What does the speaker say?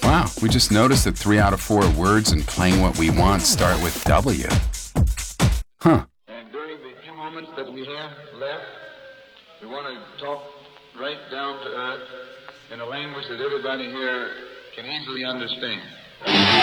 Wow, we just noticed that 3 out of 4 words in Playing What We Want start with W. Huh. And during the few moments that we have left, we want to talk right down to earth in a language that everybody here can easily understand.